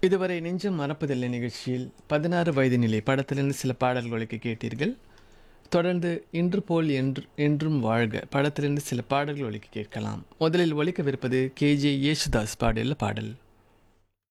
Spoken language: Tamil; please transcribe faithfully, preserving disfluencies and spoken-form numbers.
இதுவரை நெஞ்சம் மறப்பதில்லை நிகழ்ச்சியில் பதினாறு வயது நிலை படத்திலிருந்து சில பாடல்களுக்கு கேட்டீர்கள். தொடர்ந்து இன்று போல் என்று என்றும் வாழ்க படத்திலிருந்து சில பாடல்கள் ஒலிக்க கேட்கலாம். முதலில் ஒலிக்கவிருப்பது கேஜே யேசுதாஸ் பாடியுள்ள பாடல்.